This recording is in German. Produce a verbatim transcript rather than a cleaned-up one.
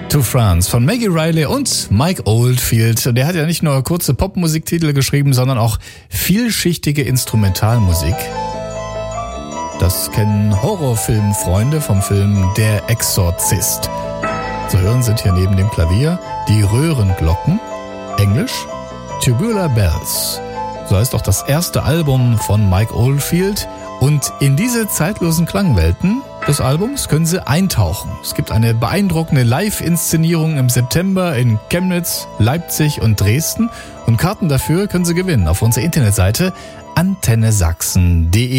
to France von Maggie Riley und Mike Oldfield. Der hat ja nicht nur kurze Popmusiktitel geschrieben, sondern auch vielschichtige Instrumentalmusik. Das kennen Horrorfilmfreunde vom Film Der Exorzist. Zu hören sind hier neben dem Klavier die Röhrenglocken, Englisch Tubular Bells. So heißt auch das erste Album von Mike Oldfield. Und in diese zeitlosen Klangwelten des Albums können Sie eintauchen. Es gibt eine beeindruckende Live-Inszenierung im September in Chemnitz, Leipzig und Dresden. Und Karten dafür können Sie gewinnen auf unserer Internetseite antenne sachsen punkt de.